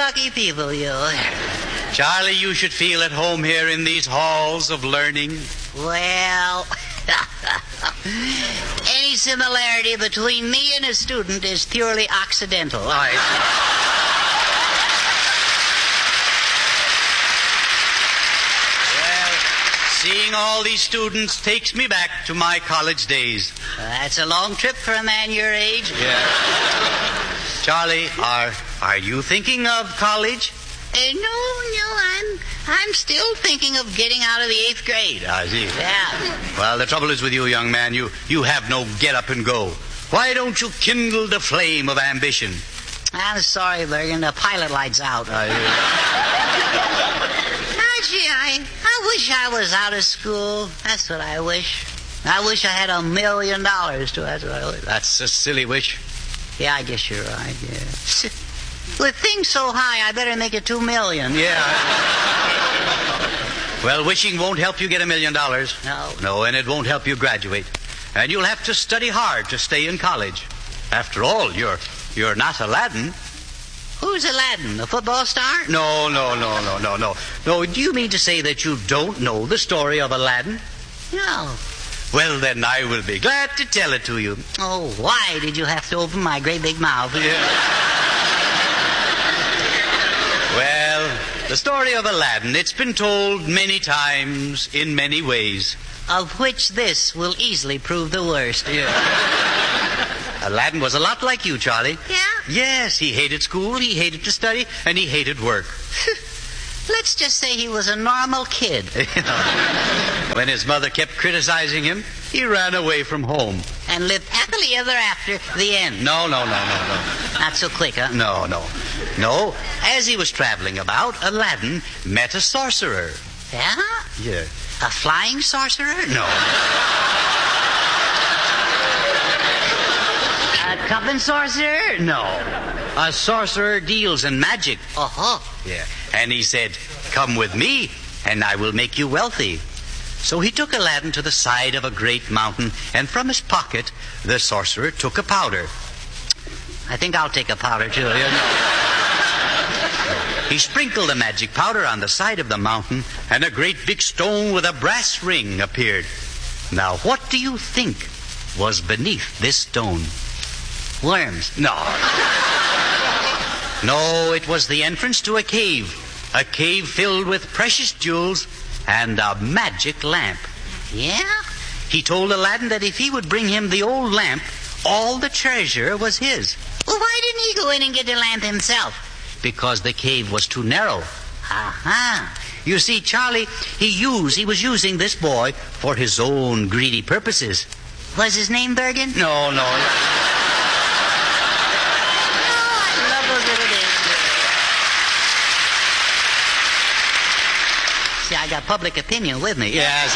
lucky people, you. Charlie, you should feel at home here in these halls of learning. Well, any similarity between me and a student is purely accidental. Seeing all these students takes me back to my college days. That's a long trip for a man your age. Yeah. Charlie, are you thinking of college? No, I'm still thinking of getting out of the 8th grade. I see. Yeah. Well, the trouble is with you, young man, you have no get up and go. Why don't you kindle the flame of ambition? I'm sorry, Bergen, the pilot light's out. Gee, I wish I was out of school. That's what I wish. I wish I had $1 million, too. That's what I wish. That's a silly wish. Yeah, I guess you're right, yeah. With things so high, I better make it $2 million. Yeah. Well, wishing won't help you get $1 million. No. No, and it won't help you graduate. And you'll have to study hard to stay in college. After all, you're not Aladdin. Who's Aladdin, the football star? No. No, do you mean to say that you don't know the story of Aladdin? No. Well, then I will be glad to tell it to you. Oh, why did you have to open my great big mouth? Yeah. Well, the story of Aladdin, it's been told many times in many ways. Of which this will easily prove the worst. Yeah. Aladdin was a lot like you, Charlie. Yeah? Yes, he hated school, he hated to study, and he hated work. Let's just say he was a normal kid. When his mother kept criticizing him, he ran away from home. And lived happily ever after, the end. No. Not so quick, huh? No. As he was traveling about, Aladdin met a sorcerer. Yeah? Yeah. A flying sorcerer? No. A cupping sorcerer? No. A sorcerer deals in magic. Uh-huh. Yeah. And he said, "Come with me, and I will make you wealthy." So he took Aladdin to the side of a great mountain, and from his pocket, the sorcerer took a powder. I think I'll take a powder, too. He sprinkled the magic powder on the side of the mountain, and a great big stone with a brass ring appeared. Now, what do you think was beneath this stone? Worms. No, it was the entrance to a cave filled with precious jewels and a magic lamp. Yeah? He told Aladdin that if he would bring him the old lamp, all the treasure was his. Well, why didn't he go in and get the lamp himself? Because the cave was too narrow. Aha. You see, Charlie, he was using this boy for his own greedy purposes. Was his name Bergen? No. See, I got public opinion with me. Yes,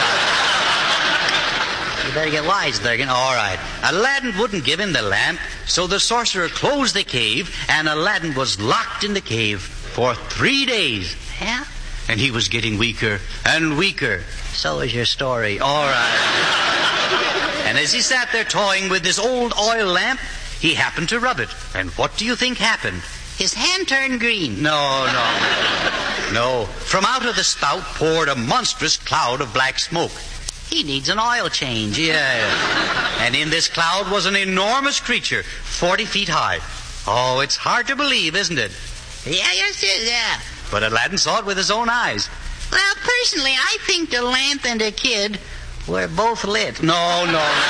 You better get wise, Bergen. All right. Aladdin wouldn't give him the lamp, so the sorcerer closed the cave, and Aladdin was locked in the cave for 3 days. Yeah? And he was getting weaker and weaker. So is your story. All right. And as he sat there toying with this old oil lamp, he happened to rub it. And what do you think happened? His hand turned green. No. From out of the spout poured a monstrous cloud of black smoke. He needs an oil change. Yeah. And in this cloud was an enormous creature, 40 feet high. Oh, it's hard to believe, isn't it? Yeah, yes, yeah. But Aladdin saw it with his own eyes. Well, personally, I think the lamp and the kid were both lit. No.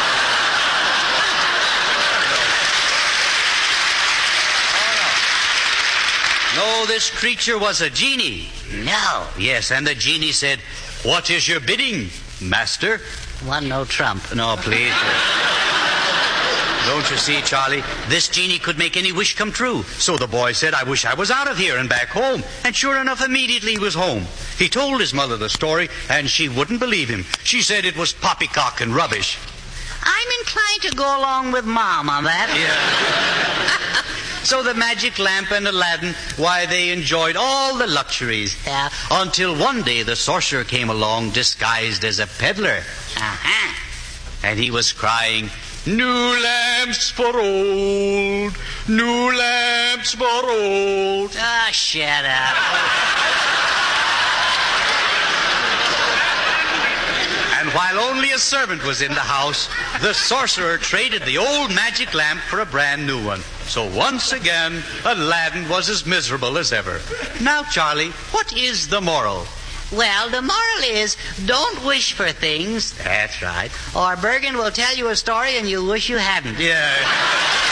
No, this creature was a genie. No. Yes, and the genie said, "What is your bidding, master?" One no trump. No, please. Don't you see, Charlie? This genie could make any wish come true. So the boy said, "I wish I was out of here and back home." And sure enough, immediately he was home. He told his mother the story, and she wouldn't believe him. She said it was poppycock and rubbish. I'm inclined to go along with Mom on that. Yeah. So the magic lamp and Aladdin, why, they enjoyed all the luxuries. Yeah. Until one day the sorcerer came along disguised as a peddler. Uh-huh. And he was crying, "New lamps for old, new lamps for old." Ah, shut shut up. And while only a servant was in the house, the sorcerer traded the old magic lamp for a brand new one. So once again, Aladdin was as miserable as ever. Now, Charlie, what is the moral? Well, the moral is, don't wish for things. That's right. Or Bergen will tell you a story and you'll wish you hadn't. Yeah.